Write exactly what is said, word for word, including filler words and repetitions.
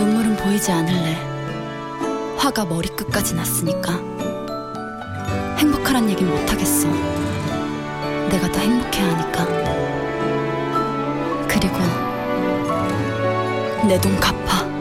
눈물은 보이지 않을래. 화가 머리끝까지 났으니까. 행복하란 얘긴 못하겠어. 내가 더 행복해야 하니까. 그리고 내 돈 갚아.